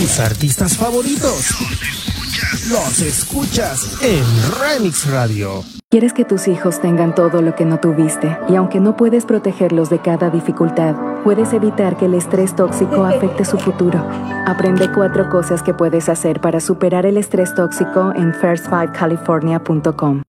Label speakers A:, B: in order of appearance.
A: tus artistas favoritos los escuchas en Remix Radio.
B: ¿Quieres que tus hijos tengan todo lo que no tuviste? Y aunque no puedes protegerlos de cada dificultad, puedes evitar que el estrés tóxico afecte su futuro. Aprende 4 cosas que puedes hacer para superar el estrés tóxico en first5california.com.